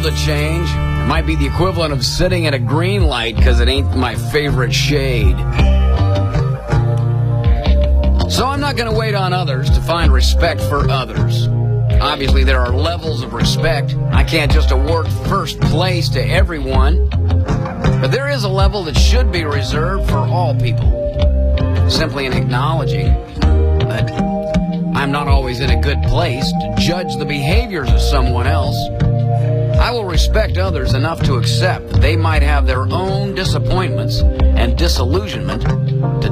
to change. It might be the equivalent of sitting at a green light because it ain't my favorite shade. So I'm not going to wait on others to find respect for others. Obviously, there are levels of respect. I can't just award first place to everyone. But there is a level that should be reserved for all people. Simply in acknowledging that I'm not always in a good place to judge the behaviors of someone else. I will respect others enough to accept that they might have their own disappointments and disillusionment to